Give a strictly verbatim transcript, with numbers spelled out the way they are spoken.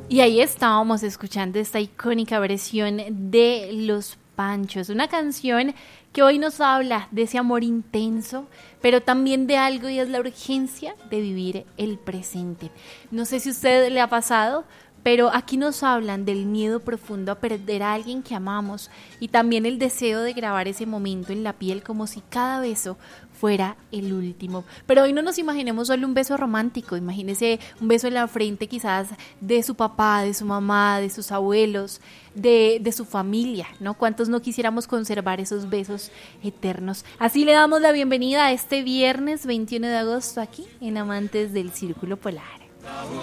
Y ahí estábamos escuchando esta icónica versión de Los Panchos, una canción que hoy nos habla de ese amor intenso, pero también de algo, y es la urgencia de vivir el presente. No sé si a usted le ha pasado, pero aquí nos hablan del miedo profundo a perder a alguien que amamos y también el deseo de grabar ese momento en la piel como si cada beso fuera el último. Pero hoy no nos imaginemos solo un beso romántico, imagínese un beso en la frente quizás de su papá, de su mamá, de sus abuelos, de, de su familia, ¿no? ¿Cuántos no quisiéramos conservar esos besos eternos? Así le damos la bienvenida a este viernes veintiuno de agosto aquí en Amantes del Círculo Polar.